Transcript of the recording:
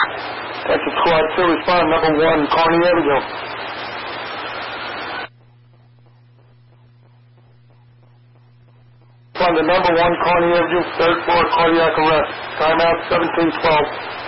Texas Squad 2, respond number 1, Kearney Avenue. Respond to number 1, Kearney Avenue, 3rd floor, cardiac arrest. Timeout 1712.